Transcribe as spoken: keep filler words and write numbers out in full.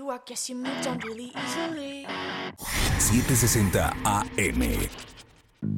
you, I guess you moved on really easily. setecientos sesenta A M